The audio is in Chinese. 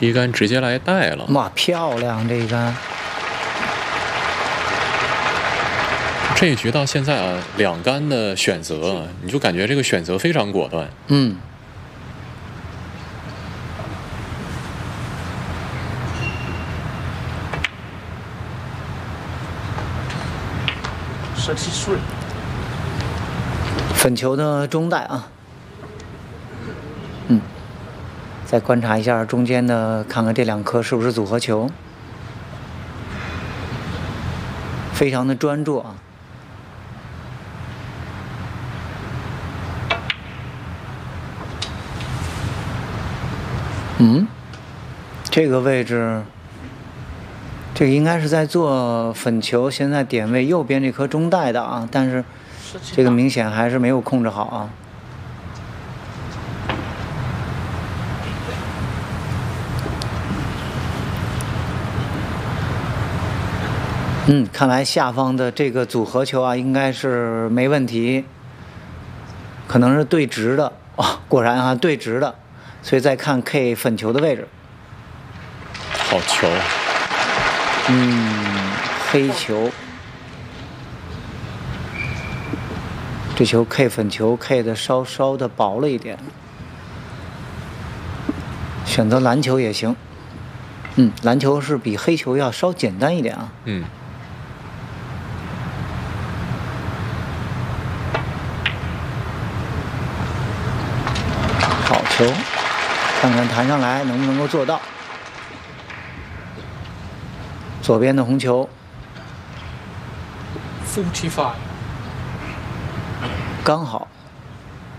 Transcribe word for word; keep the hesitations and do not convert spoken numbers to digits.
第一杆直接来带了， 哇，漂亮这一杆！ 这一局到现在啊，两杆的选择，你就感觉这个选择非常果断。 嗯。 十七岁。 粉球的中带啊。嗯。再观察一下中间的，看看这两颗是不是组合球。非常的专注啊。嗯，这个位置，这个应该是在做粉球，现在点位右边这颗中带的啊，但是这个明显还是没有控制好啊。嗯，看来下方的这个组合球啊，应该是没问题，可能是对直的哦，果然啊，对直的。所以再看 K 粉球的位置， 好球， 嗯，黑球，这球 K 粉球 K 的稍稍的薄了一点，选择蓝球也行，嗯，蓝球是比黑球要稍简单一点啊， 嗯， 好球。看看弹上来能不能够做到。左边的红球 ，forty-five， 刚好。